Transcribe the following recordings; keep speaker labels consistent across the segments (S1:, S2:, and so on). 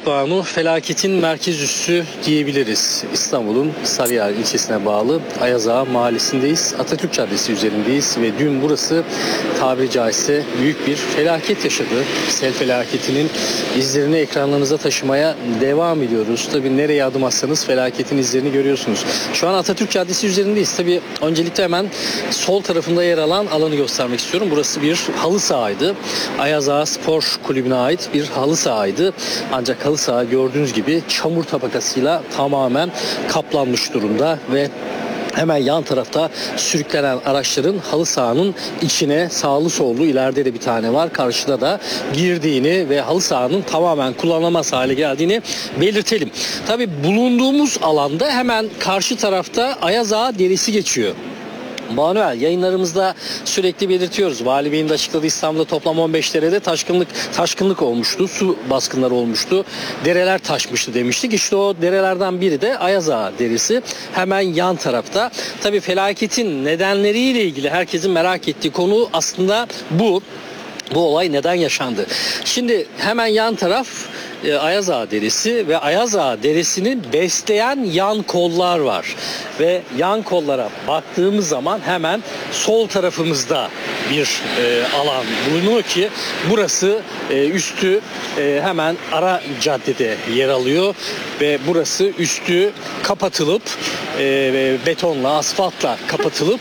S1: Banu, felaketin merkez üssü diyebiliriz. İstanbul'un Sarıyer ilçesine bağlı Ayaz Ağa mahallesindeyiz. Atatürk Caddesi üzerindeyiz ve dün burası tabiri caizse büyük bir felaket yaşadı. Sel felaketinin izlerini ekranlarınıza taşımaya devam ediyoruz. Tabii nereye adım atsanız felaketin izlerini görüyorsunuz. Şu an Atatürk Caddesi üzerindeyiz. Tabii öncelikle hemen sol tarafında yer alan alanı göstermek istiyorum. Burası bir halı sahaydı. Ayaz Ağa Spor Kulübü'ne ait bir halı sahaydı. Ancak halı saha gördüğünüz gibi çamur tabakasıyla tamamen kaplanmış durumda ve hemen yan tarafta sürüklenen araçların halı sahanın içine sağlı sollu, ileride de bir tane var, karşıda da girdiğini ve halı sahanın tamamen kullanılamaz hale geldiğini belirtelim. Tabii bulunduğumuz alanda hemen karşı tarafta Ayaz Ağa Deresi geçiyor. Manuel yayınlarımızda sürekli belirtiyoruz. Vali Bey'in de açıkladığı İstanbul'da toplam 15 derede taşkınlık olmuştu. Su baskınları olmuştu. Dereler taşmıştı demiştik. İşte o derelerden biri de Ayaz Ağa Deresi. Hemen yan tarafta. Tabii felaketin nedenleriyle ilgili herkesin merak ettiği konu aslında bu. Bu olay neden yaşandı? Şimdi hemen yan taraf Ayaz Ağa Deresi ve Ayaz Ağa Deresi'ni besleyen yan kollar var. Ve yan kollara baktığımız zaman hemen sol tarafımızda bir alan bulunuyor ki burası üstü hemen ara caddede yer alıyor ve burası üstü kapatılıp betonla, asfaltla kapatılıp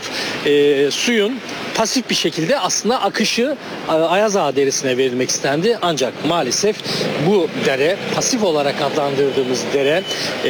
S1: suyun pasif bir şekilde aslında akışı Ayaz Ağa Deresi'ne verilmek istendi. Ancak maalesef bu dere, pasif olarak adlandırdığımız dere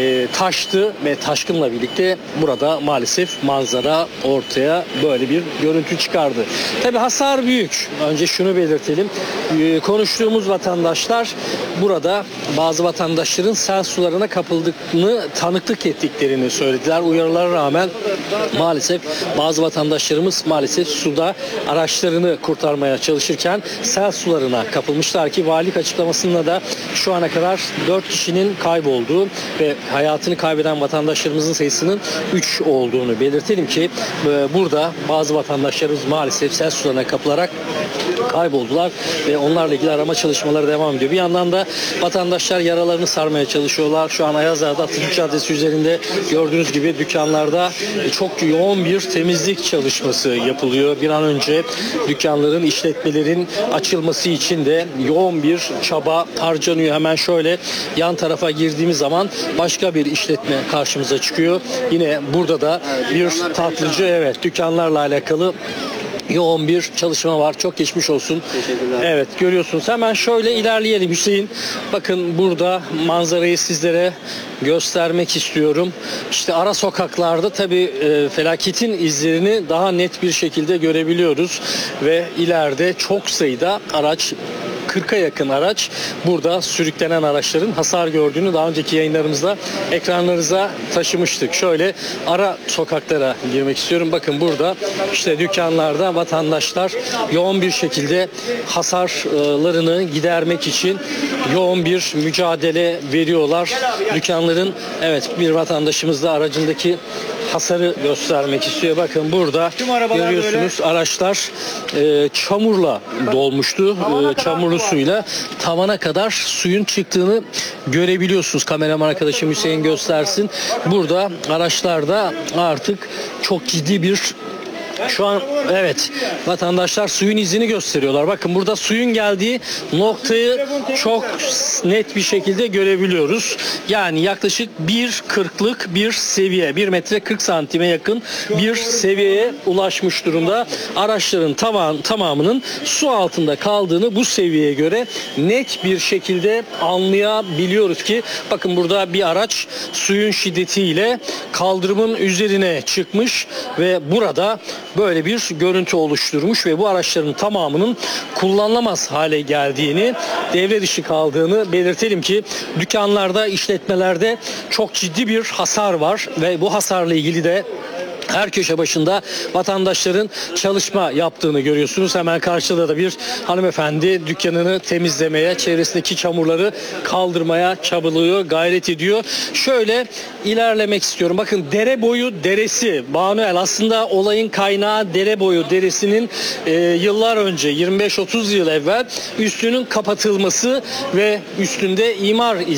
S1: taştı ve taşkınla birlikte burada maalesef manzara ortaya böyle bir görüntü çıkardı. Tabii hasar büyük. Önce şunu belirtelim. Konuştuğumuz vatandaşlar burada bazı vatandaşların sel sularına kapıldığını tanıklık ettiklerini söylediler. Uyarılara rağmen maalesef bazı vatandaşlarımız maalesef suda araçlarını kurtarmaya çalışırken sel sularına kapılmışlar ki valilik açıklamasında da şu ana kadar 4 kişinin kaybolduğu ve hayatını kaybeden vatandaşlarımızın sayısının 3 olduğunu belirtelim ki burada bazı vatandaşlarımız maalesef sel sularına kapılarak kayboldular ve onlarla ilgili arama çalışmaları devam ediyor. Bir yandan da vatandaşlar yaralarını sarmaya çalışıyorlar. Şu an Ayaz Ağa'da Atatürk Caddesi üzerinde gördüğünüz gibi dükkanlarda çok yoğun bir temizlik çalışması yapılıyor. Bir an önce dükkanların, işletmelerin açılması için de yoğun bir çaba harcanıyor. Hemen şöyle yan tarafa girdiğimiz zaman başka bir işletme karşımıza çıkıyor. Yine burada da bir tatlıcı, dükkanlarla alakalı yoğun bir çalışma var. Çok geçmiş olsun. Evet, görüyorsunuz. Hemen şöyle ilerleyelim Hüseyin. Bakın burada manzarayı sizlere göstermek istiyorum. İşte ara sokaklarda tabii felaketin izlerini daha net bir şekilde görebiliyoruz ve ileride çok sayıda araç, 40'a yakın araç burada sürüklenen araçların hasar gördüğünü daha önceki yayınlarımızda ekranlarınıza taşımıştık. Şöyle ara sokaklara girmek istiyorum. Bakın burada işte dükkanlarda vatandaşlar yoğun bir şekilde hasarlarını gidermek için yoğun bir mücadele veriyorlar. Dükkanların bir vatandaşımız da aracındaki hasarı göstermek istiyor. Bakın burada görüyorsunuz araçlar çamurla dolmuştu. Çamurlu suyla tavana kadar suyun çıktığını görebiliyorsunuz. Kameraman arkadaşım Hüseyin göstersin. Burada araçlarda artık çok ciddi bir şu an vatandaşlar suyun izini gösteriyorlar. Bakın burada suyun geldiği noktayı çok net bir şekilde görebiliyoruz. Yani yaklaşık 1.40'lık bir seviye, 1 metre 40 santime yakın bir seviyeye ulaşmış durumda. Araçların tamamının su altında kaldığını bu seviyeye göre net bir şekilde anlayabiliyoruz ki bakın burada bir araç suyun şiddetiyle kaldırımın üzerine çıkmış ve burada böyle bir görüntü oluşturmuş ve bu araçların tamamının kullanılamaz hale geldiğini, devre dışı kaldığını belirtelim ki dükkanlarda, işletmelerde çok ciddi bir hasar var ve bu hasarla ilgili de her köşe başında vatandaşların çalışma yaptığını görüyorsunuz. Hemen karşıda da bir hanımefendi dükkanını temizlemeye, çevresindeki çamurları kaldırmaya çabalıyor, gayret ediyor. Şöyle ilerlemek istiyorum. Bakın Dereboyu Deresi, Manuel aslında olayın kaynağı Dereboyu Deresi'nin yıllar önce 25-30 yıl evvel üstünün kapatılması ve üstünde imar